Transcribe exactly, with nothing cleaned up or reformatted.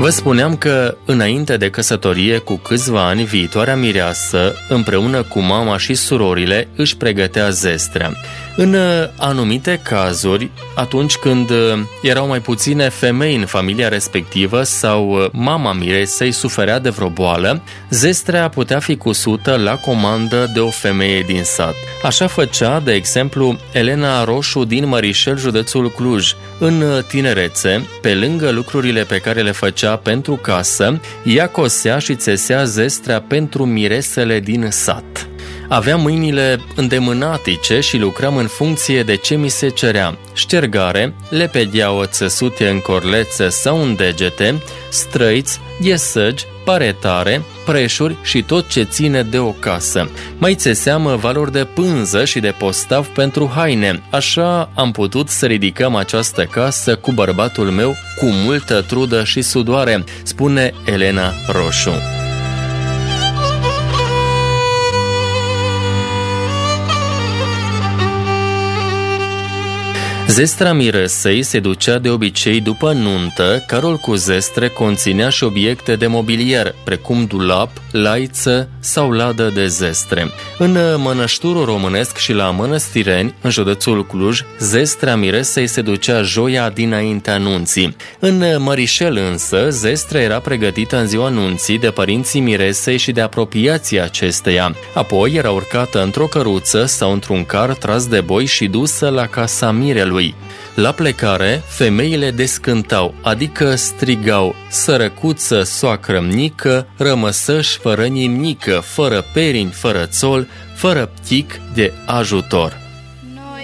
Vă spuneam că, înainte de căsătorie, cu câțiva ani, viitoarea mireasă, împreună cu mama și surorile, își pregătea zestrea. În anumite cazuri, atunci când erau mai puține femei în familia respectivă sau mama miresei suferea de vreo boală, zestrea putea fi cusută la comandă de o femeie din sat. Așa făcea, de exemplu, Elena Roșu din Mărișel, județul Cluj. În tinerețe, pe lângă lucrurile pe care le făcea pentru casă, ea cosea și țesea zestrea pentru miresele din sat. Aveam mâinile îndemânatice și lucram în funcție de ce mi se cerea. Ștergare, lepedea-o țesute în corlețe sau în degete, străiți, iesăgi, paretare, preșuri și tot ce ține de o casă. Mai țeseam valori de pânză și de postav pentru haine. Așa am putut să ridicăm această casă cu bărbatul meu cu multă trudă și sudoare, spune Elena Roșu. Zestra miresei se ducea de obicei după nuntă, carul cu zestre conținea și obiecte de mobilier, precum dulap, laiță sau ladă de zestre. În mănășturul românesc și la Mănăstireni, în județul Cluj, zestrea miresei se ducea joia dinaintea nunții. În Mărișel însă, zestrea era pregătită în ziua nunții de părinții miresei și de apropiații acesteia. Apoi era urcată într-o căruță sau într-un car tras de boi și dusă la casa mirelui. La plecare, femeile descântau, adică strigau: sărăcuță, soacră-mnică, rămăsăși fără nimică, fără perini, fără țol, fără ptic de ajutor.